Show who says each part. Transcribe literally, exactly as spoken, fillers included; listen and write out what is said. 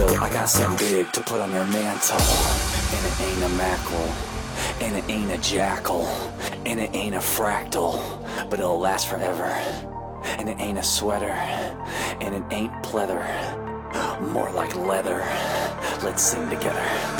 Speaker 1: still, I got something big to put on your mantle. And it ain't a mackerel, and it ain't a jackal, and it ain't a fractal, but it'll last forever. And it ain't a sweater, and it ain't pleather, more like leather. Let's sing together.